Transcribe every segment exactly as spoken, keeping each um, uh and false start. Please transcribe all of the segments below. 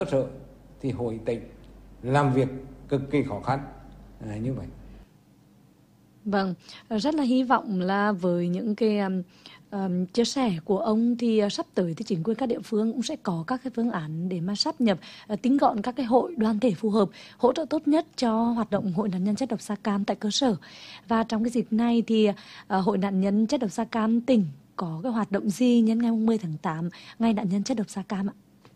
sở thì hội tỉnh làm việc cực kỳ khó khăn à, như vậy. Vâng, rất là hy vọng là với những cái um, um, chia sẻ của ông thì uh, sắp tới thì chính quyền các địa phương cũng sẽ có các cái phương án để mà sáp nhập, uh, tinh gọn các cái hội đoàn thể phù hợp, hỗ trợ tốt nhất cho hoạt động Hội nạn nhân chất độc da cam tại cơ sở. Và trong cái dịp này thì uh, Hội nạn nhân chất độc da cam tỉnh có cái hoạt động gì nhân ngày mười tháng tám, ngày nạn nhân chất độc da cam ạ?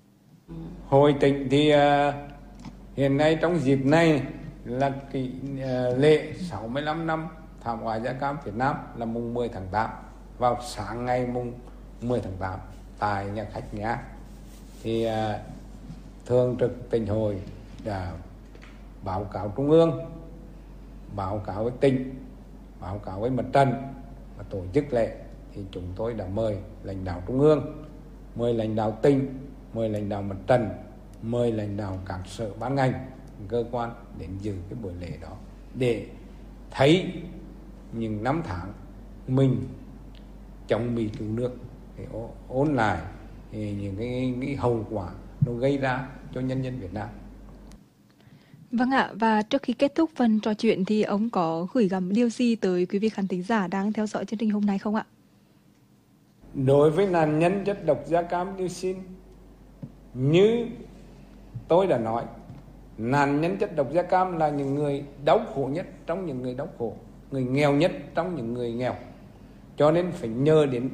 Hội tỉnh thì uh, hiện nay trong dịp này là cái uh, lễ sáu mươi lăm năm thảm họa da cam Việt Nam là mùng mười tháng tám, vào sáng ngày mùng mười tháng tám tại nhà khách Nhã thì uh, thường trực tỉnh hội đã báo cáo trung ương, báo cáo với tỉnh, báo cáo với mặt trận và tổ chức lễ. Thì chúng tôi đã mời lãnh đạo trung ương, mời lãnh đạo tỉnh, mời lãnh đạo mặt trận, mời lãnh đạo các sở ban ngành, cơ quan đến dự cái buổi lễ đó để thấy những năm tháng mình chống bị cứu nước, để ôn lại những cái, cái hậu quả nó gây ra cho nhân dân Việt Nam. Vâng ạ, và trước khi kết thúc phần trò chuyện thì ông có gửi gắm điều gì tới quý vị khán thính giả đang theo dõi chương trình hôm nay không ạ? Đối với nạn nhân chất độc da cam dioxin, như tôi đã nói, nạn nhân chất độc da cam là những người đau khổ nhất trong những người đau khổ, người nghèo nhất trong những người nghèo. Cho nên phải nhờ đến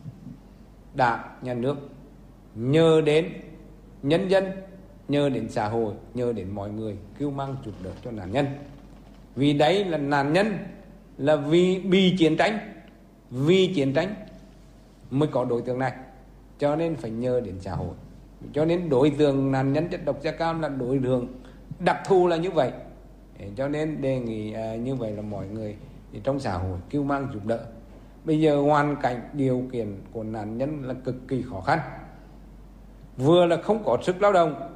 Đảng, Nhà nước, nhờ đến nhân dân, nhờ đến xã hội, nhờ đến mọi người cứu mang giúp đỡ cho nạn nhân. Vì đấy là nạn nhân là vì bị chiến tranh, vì chiến tranh mới có đối tượng này, cho nên phải nhờ đến xã hội. Cho nên đối tượng nạn nhân chất độc da cam là đối tượng đặc thù là như vậy. Cho nên đề nghị uh, như vậy là mọi người thì trong xã hội cứu mang giúp đỡ. Bây giờ hoàn cảnh điều kiện của nạn nhân là cực kỳ khó khăn, vừa là không có sức lao động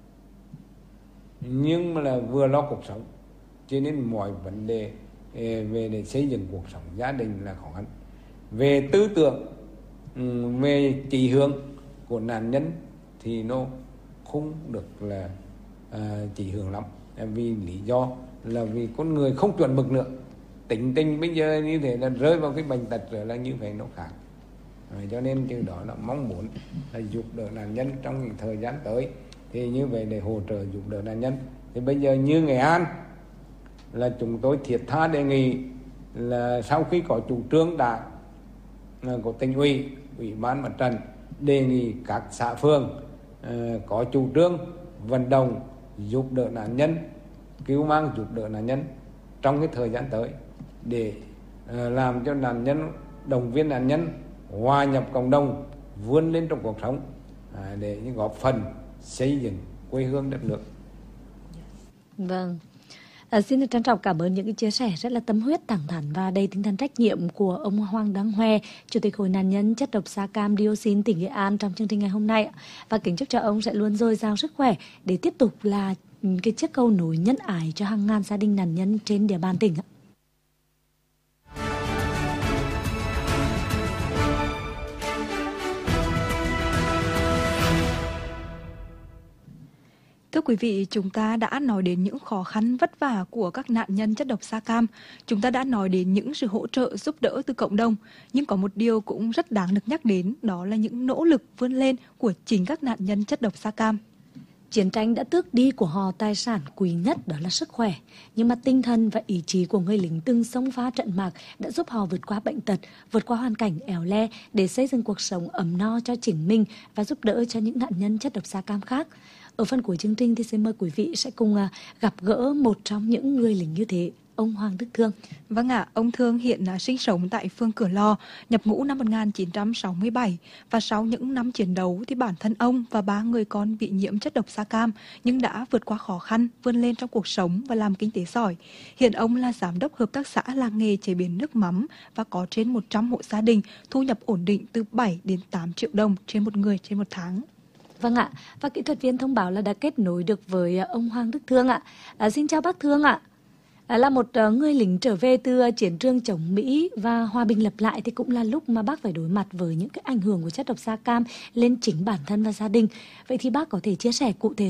nhưng mà là vừa lo cuộc sống, cho nên mọi vấn đề về để xây dựng cuộc sống gia đình là khó khăn. Về tư tưởng, về chỉ hướng của nạn nhân thì nó không được là à, chỉ hướng lắm, vì lý do là vì con người không chuẩn mực nữa, tính tình bây giờ như thế là rơi vào cái bệnh tật rồi, là như vậy nó khác. À, cho nên từ đó là mong muốn là giúp đỡ nạn nhân trong những thời gian tới, thì như vậy để hỗ trợ giúp đỡ nạn nhân. Thì bây giờ như Nghệ An là chúng tôi thiết tha đề nghị là sau khi có chủ trương đã của tỉnh ủy, ủy ban mặt trận, đề nghị các xã phường uh, có chủ trương vận động giúp đỡ nạn nhân, cứu mang giúp đỡ nạn nhân trong cái thời gian tới, để uh, làm cho nạn nhân, động viên nạn nhân hòa nhập cộng đồng, vươn lên trong cuộc sống, uh, để góp phần xây dựng quê hương đất nước. Vâng. À, xin được trân trọng cảm ơn những cái chia sẻ rất là tâm huyết, thẳng thắn và đầy tinh thần trách nhiệm của ông Hoàng Đăng Hoe, Chủ tịch Hội nạn nhân chất độc da cam dioxin tỉnh Nghệ An trong chương trình ngày hôm nay. Và kính chúc cho ông sẽ luôn dồi dào sức khỏe để tiếp tục là cái chiếc cầu nối nhân ái cho hàng ngàn gia đình nạn nhân trên địa bàn tỉnh. Thưa quý vị, chúng ta đã nói đến những khó khăn vất vả của các nạn nhân chất độc da cam. Chúng ta đã nói đến những sự hỗ trợ giúp đỡ từ cộng đồng. Nhưng có một điều cũng rất đáng được nhắc đến, đó là những nỗ lực vươn lên của chính các nạn nhân chất độc da cam. Chiến tranh đã tước đi của họ tài sản quý nhất, đó là sức khỏe. Nhưng mà tinh thần và ý chí của người lính từng xông pha trận mạc đã giúp họ vượt qua bệnh tật, vượt qua hoàn cảnh éo le để xây dựng cuộc sống ấm no cho chính mình và giúp đỡ cho những nạn nhân chất độc da cam khác. Ở phần cuối chương trình thì xin mời quý vị sẽ cùng gặp gỡ một trong những người lính như thế, ông Hoàng Đức Thương. Vâng ạ, à, ông Thương hiện là sinh sống tại phường Cửa Lò, nhập ngũ năm một nghìn chín trăm sáu mươi bảy, và sau những năm chiến đấu thì bản thân ông và ba người con bị nhiễm chất độc da cam nhưng đã vượt qua khó khăn, vươn lên trong cuộc sống và làm kinh tế giỏi. Hiện ông là giám đốc hợp tác xã làng nghề chế biến nước mắm và có trên một trăm hộ gia đình, thu nhập ổn định từ bảy đến tám triệu đồng trên một người trên một tháng. Vâng ạ, và kỹ thuật viên thông báo là đã kết nối được với ông Hoàng Đức Thương ạ. À, xin chào bác Thương ạ. Là một người lính trở về từ chiến trường chống Mỹ và hòa bình lập lại thì cũng là lúc mà bác phải đối mặt với những cái ảnh hưởng của chất độc da cam lên chính bản thân và gia đình. Vậy thì bác có thể chia sẻ cụ thể